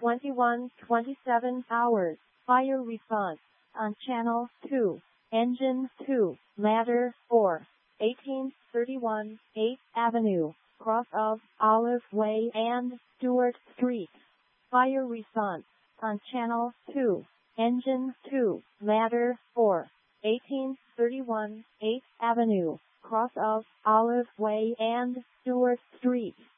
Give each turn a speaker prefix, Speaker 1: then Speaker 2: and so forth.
Speaker 1: 21:27 hours. Fire response on Channel 2, Engine 2, Ladder 4, 1831 8th Avenue, cross of Olive Way and Stewart Street. Fire response on Channel 2, Engine 2, Ladder 4, 1831 8th Avenue, cross of Olive Way and Stewart Street.